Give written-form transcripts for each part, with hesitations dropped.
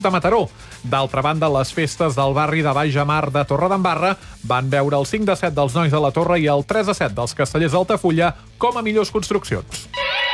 de Mataró. D'altra banda, les festes del barri de Baix Amar de Torredembarra van veure el 5-7 dels Nois de la Torre i el 3-7 dels Castellers d'Altafulla com a millors construccions.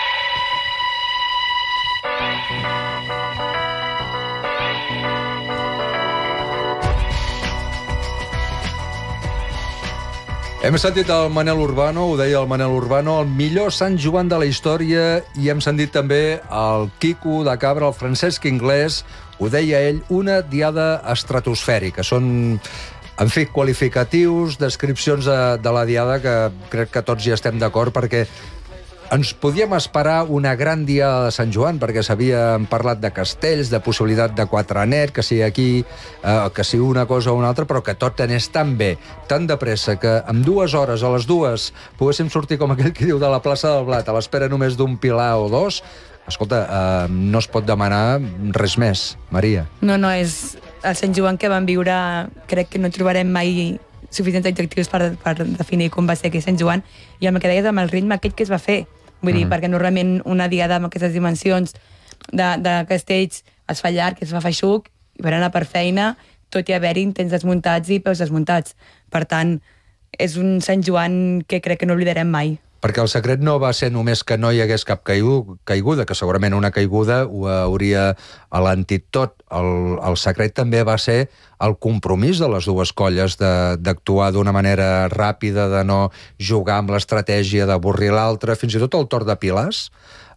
Hem sentit el Manel Urbano, ho deia el Manel Urbano, el millor Sant Joan de la història, i hem sentit també el Quico de Cabra, el Francesc Inglés, ho deia ell, una diada estratosfèrica. Són, en fi, qualificatius, descripcions de la diada que crec que tots hi estem d'acord, perquè ens podíem esperar una gran diada de Sant Joan, perquè s'havien parlat de castells, de possibilitat de quatre net, que sigui aquí, que sigui una cosa o una altra, però que tot anés tan bé, tan de pressa, que en 2 hores, a les 2, poguéssim sortir, com aquell que diu, de la plaça del Blat, a l'espera només d'un pilar o 2. Escolta, no es pot demanar res més, Maria. No, és el Sant Joan que vam viure, crec que no trobarem mai suficients adjectius per definir com va ser aquell Sant Joan, i el que deies amb el ritme aquell que es va fer. Vull dir, perquè normalment una diada amb aquestes dimensions de castells es fa llarg, es fa feixuc, i per anar per feina, tot i haver-hi intents desmuntats i peus desmuntats. Per tant, és un Sant Joan que crec que no oblidarem mai. Perquè el secret no va ser només que no hi hagués cap caiguda, que segurament una caiguda ho hauria alentit tot. El secret també va ser el compromís de les dues colles d'actuar d'una manera ràpida, de no jugar amb l'estratègia d'avorrir l'altre, fins i tot el torn de Pilars.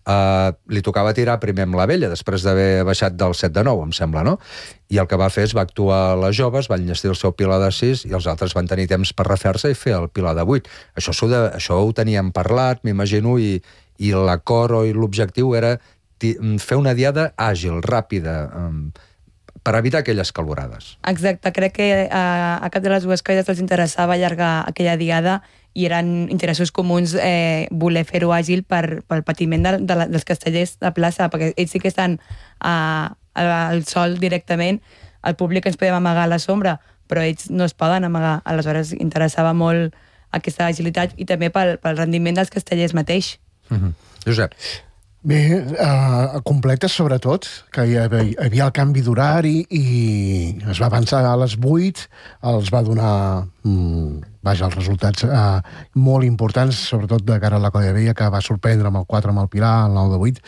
Li tocava tirar primer amb la vella, després d'haver baixat del 7-9, em sembla, no? I el que va fer és va actuar les joves, van enllestir el seu pilar de 6 i els altres van tenir temps per refer-se i fer el pilar de 8. Això ho teníem parlat, m'imagino, i l'acord i l'objectiu era fer una diada àgil, ràpida, per evitar aquelles calorades. Exacte, crec que a cap de les dues colles els interessava allargar aquella diada i eren interessos comuns voler fer-ho àgil pel patiment dels castellers de plaça, perquè ells sí que estan al sol directament, el públic ens podem amagar a la sombra, però ells no es poden amagar. Aleshores interessava molt aquesta agilitat i també pel rendiment dels castellers mateix. Josep. Bé, completes sobretot, que hi havia el canvi d'horari i es va avançar a les 8, els va donar els resultats molt importants, sobretot de cara a la Colla Vella, que va sorprendre amb el 4 amb el Pilar, el 9 de 8,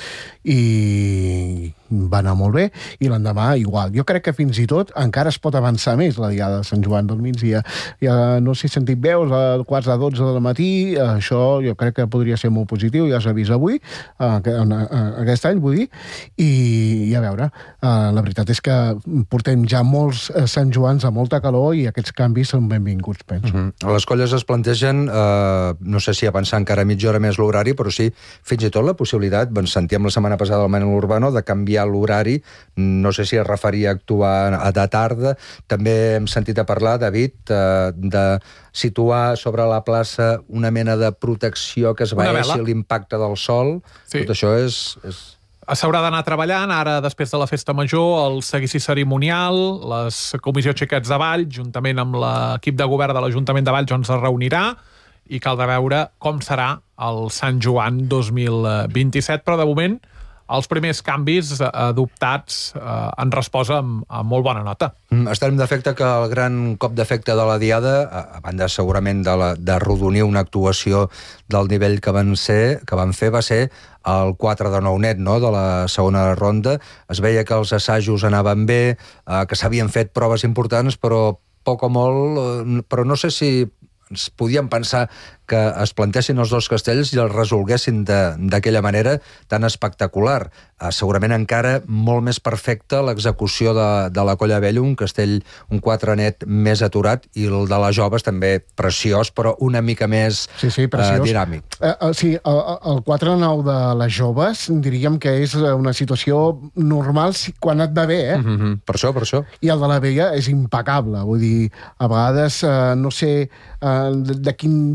i va anar molt bé, i l'endemà igual. Jo crec que fins i tot encara es pot avançar més la diada de Sant Joan del Migdia. Ja no sé si he sentit veus a quarts de 12 del matí, això jo crec que podria ser molt positiu, ja s'ha vist avui, aquest any, vull dir, i a veure, la veritat és que portem ja molts Sant Joans a molta calor i aquests canvis són benvinguts, penso. Les colles es plantegen, no sé si avançar encara mitja hora més l'horari, però sí, fins i tot la possibilitat, sentíem la setmana passada el Manel Urbano, de canviar l'horari, no sé si es referia a actuar de tarda, també hem sentit a parlar, David, de situar sobre la plaça una mena de protecció que es veiessi l'impacte del sol. Tot això és... S'haurà d'anar treballant, ara, després de la festa major, el seguici cerimonial, les comissions xiquets de Vall, juntament amb l'equip de govern de l'Ajuntament de Valls, on es reunirà, i caldrà veure com serà el Sant Joan 2027, però de moment els primers canvis adoptats han respost amb molt bona nota. Estarem d'efecte que el gran cop d'efecte de la diada, a banda segurament d'arrodonir una actuació del nivell que van fer, va ser el 4 de 9 net, no?, de la segona ronda. Es veia que els assajos anaven bé, que s'havien fet proves importants, però poc o molt, però no sé si ens podíem pensar que es plantessin els dos castells i els resolguessin d'aquella manera tan espectacular. Segurament encara molt més perfecta l'execució de la Colla Vella, un castell, un 4 net més aturat, i el de les joves també preciós, però una mica més dinàmic. Sí, el 4-9 de les joves diríem que és una situació normal quan et va bé, Per això. I el de la Vella és impecable, vull dir, a vegades no sé de quin dels dos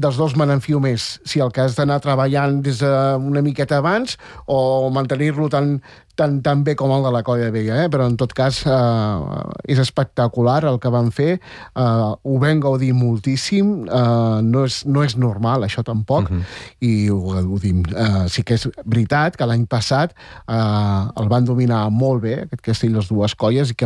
me'n enfio més, si el que has d'anar treballant des d'una miqueta abans o mantenir-lo tan bé com el de la Colla Vella, però en tot cas és espectacular el que van fer, ho vam gaudir moltíssim, no és normal això tampoc, i ho gaudim. Sí que és veritat que l'any passat el van dominar molt bé, aquest castell, les dues colles, i que